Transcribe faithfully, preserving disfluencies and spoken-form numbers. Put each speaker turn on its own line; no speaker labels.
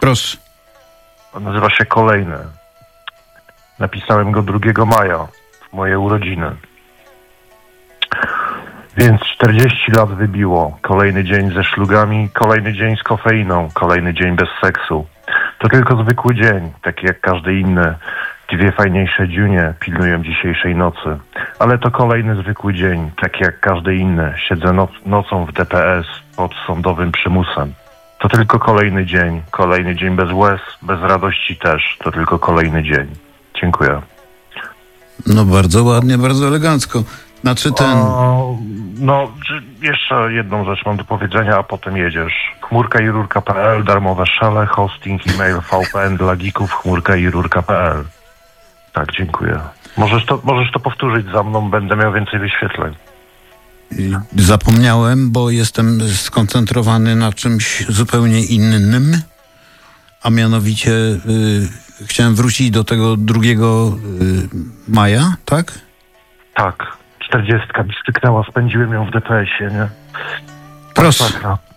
Proszę.
Nazywa się Kolejny. Napisałem go drugiego maja, w moje urodziny. Więc czterdzieści lat wybiło. Kolejny dzień ze szlugami, kolejny dzień z kofeiną, kolejny dzień bez seksu. To tylko zwykły dzień, taki jak każdy inny. Dwie fajniejsze dziunie pilnują dzisiejszej nocy. Ale to kolejny zwykły dzień, taki jak każdy inny. Siedzę noc, nocą w D P S pod sądowym przymusem. To tylko kolejny dzień, kolejny dzień bez łez, bez radości też. To tylko kolejny dzień. Dziękuję.
No bardzo ładnie, bardzo elegancko. Znaczy ten...
O, no, jeszcze jedną rzecz mam do powiedzenia, a potem jedziesz. chmurka i rurka kropka p l, darmowe szale, hosting, e-mail, V P N dla geeków, chmurka i rurka kropka p l. Tak, dziękuję. Możesz to, możesz to powtórzyć za mną, będę miał więcej wyświetleń.
Zapomniałem, bo jestem skoncentrowany na czymś zupełnie innym, a mianowicie y, chciałem wrócić do tego drugiego y, maja, tak?
Tak, czterdziestka mi styknęła, spędziłem ją w D P S ie, nie?
Proszę.
Tak, tak.